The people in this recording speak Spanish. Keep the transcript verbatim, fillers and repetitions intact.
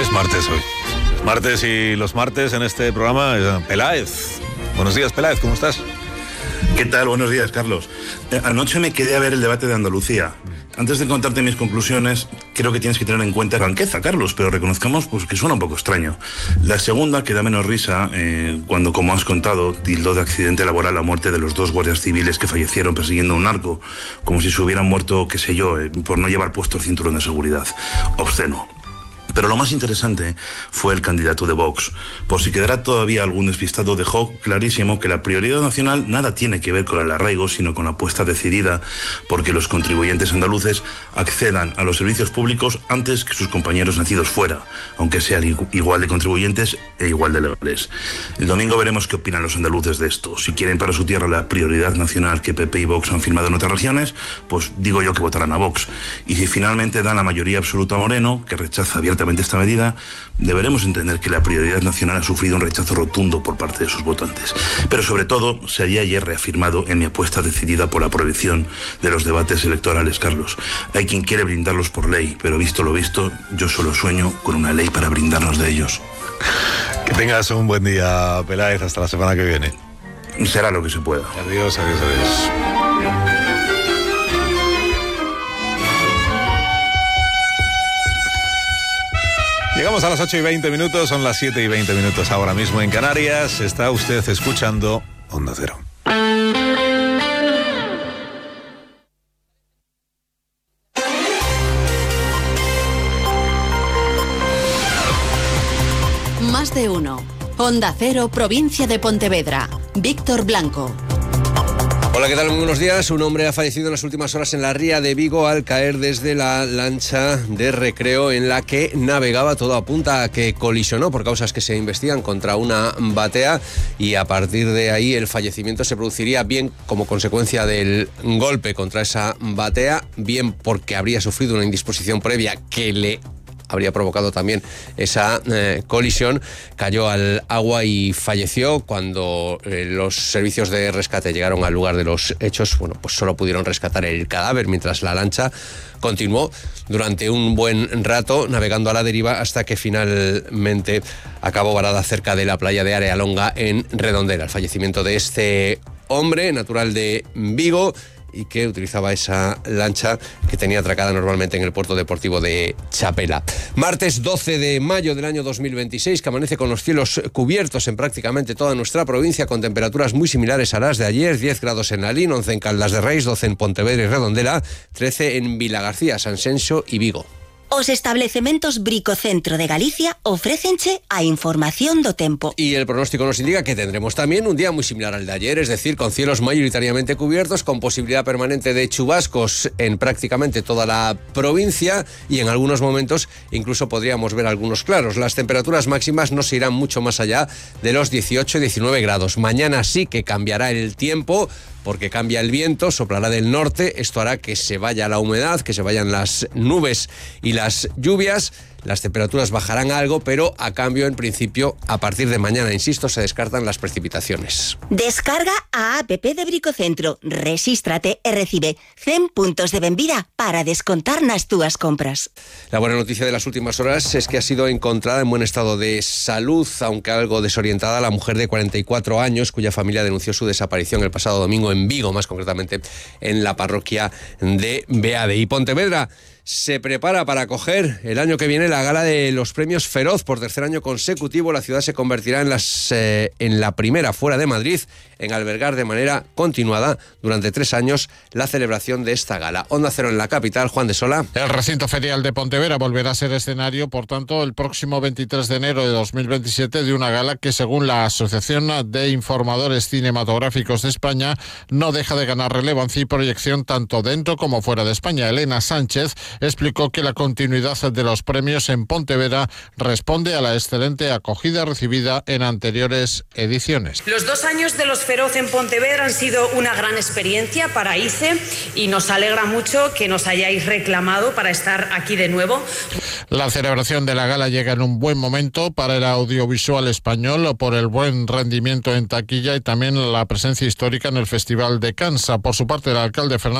Es martes hoy. Es martes y los martes en este programa es Peláez. Buenos días, Peláez, ¿cómo estás? ¿Qué tal? Buenos días, Carlos. Eh, anoche me quedé a ver el debate de Andalucía. Antes de contarte mis conclusiones, creo que tienes que tener en cuenta la franqueza, Carlos, pero reconozcamos pues, que suena un poco extraño. La segunda, que da menos risa, eh, cuando, como has contado, tildó de accidente laboral la muerte de los dos guardias civiles que fallecieron persiguiendo a un narco, como si se hubieran muerto, qué sé yo, eh, por no llevar puesto el cinturón de seguridad. Obsceno. Pero lo más interesante fue el candidato de Vox. Por si quedara todavía algún despistado, dejó clarísimo que la prioridad nacional nada tiene que ver con el arraigo, sino con la apuesta decidida porque los contribuyentes andaluces accedan a los servicios públicos antes que sus compañeros nacidos fuera, aunque sean igual de contribuyentes e igual de legales. El domingo veremos qué opinan los andaluces de esto. Si quieren para su tierra la prioridad nacional que P P y Vox han firmado en otras regiones, pues digo yo que votarán a Vox. Y si finalmente dan la mayoría absoluta a Moreno, que rechaza abiertamente esta medida, deberemos entender que la prioridad nacional ha sufrido un rechazo rotundo por parte de sus votantes. Pero sobre todo, se había ayer reafirmado en mi apuesta decidida por la prohibición de los debates electorales, Carlos. Hay quien quiere brindarlos por ley, pero visto lo visto, yo solo sueño con una ley para brindarnos de ellos. Que tengas un buen día, Peláez, hasta la semana que viene. Será lo que se pueda. Adiós, adiós, adiós. Llegamos a las ocho y veinte minutos, son las siete y veinte minutos ahora mismo en Canarias. Está usted escuchando Onda Cero. Más de uno. Onda Cero, provincia de Pontevedra. Víctor Blanco. Hola, ¿qué tal? Muy buenos días. Un hombre ha fallecido en las últimas horas en la ría de Vigo al caer desde la lancha de recreo en la que navegaba. Todo apunta a que colisionó por causas que se investigan contra una batea y a partir de ahí el fallecimiento se produciría bien como consecuencia del golpe contra esa batea, bien porque habría sufrido una indisposición previa que le habría provocado también esa eh, colisión. Cayó al agua y falleció. Cuando eh, los servicios de rescate llegaron al lugar de los hechos, bueno, pues solo pudieron rescatar el cadáver, mientras la lancha continuó durante un buen rato navegando a la deriva hasta que finalmente acabó varada cerca de la playa de Arealonga en Redondela. El fallecimiento de este hombre, natural de Vigo, y que utilizaba esa lancha que tenía atracada normalmente en el puerto deportivo de Chapela. Martes doce de mayo del año dos mil veintiséis, que amanece con los cielos cubiertos en prácticamente toda nuestra provincia, con temperaturas muy similares a las de ayer: diez grados en Lalín, once en Caldas de Reis, doce en Pontevedra y Redondela, trece en Vilagarcía, Sanxenxo y Vigo. Os establecementos Bricocentro de Galicia ofrécenche a información do tempo. Y el pronóstico nos indica que tendremos también un día muy similar al de ayer, es decir, con cielos mayoritariamente cubiertos, con posibilidad permanente de chubascos en prácticamente toda la provincia y en algunos momentos incluso podríamos ver algunos claros. Las temperaturas máximas no se irán mucho más allá de los dieciocho y diecinueve grados. Mañana sí que cambiará el tiempo, porque cambia el viento, soplará del norte. Esto hará que se vaya la humedad, que se vayan las nubes y las lluvias. Las temperaturas bajarán algo, pero a cambio, en principio, a partir de mañana, insisto, se descartan las precipitaciones. Descarga a app de Bricocentro, resístrate e recibe cien puntos de benvida para descontar nas túas compras. La buena noticia de las últimas horas es que ha sido encontrada en buen estado de salud, aunque algo desorientada, la mujer de cuarenta y cuatro años, cuya familia denunció su desaparición el pasado domingo en Vigo, más concretamente en la parroquia de Beade. Y Pontevedra se prepara para acoger el año que viene la gala de los premios Feroz. Por tercer año consecutivo, la ciudad se convertirá en, las, eh, en la primera fuera de Madrid en albergar de manera continuada durante tres años la celebración de esta gala. Onda Cero en la capital, Juan de Sola. El recinto ferial de Pontevedra volverá a ser escenario, por tanto, el próximo veintitrés de enero de dos mil veintisiete de una gala que, según la Asociación de Informadores Cinematográficos de España, no deja de ganar relevancia y proyección tanto dentro como fuera de España. Elena Sánchez explicó que la continuidad de los premios en Pontevedra responde a la excelente acogida recibida en anteriores ediciones. Los dos años de los Feroz en Pontevedra han sido una gran experiencia para I C E y nos alegra mucho que nos hayáis reclamado para estar aquí de nuevo. La celebración de la gala llega en un buen momento para el audiovisual español por el buen rendimiento en taquilla y también la presencia histórica en el Festival de Cannes. Por su parte, el alcalde Fernando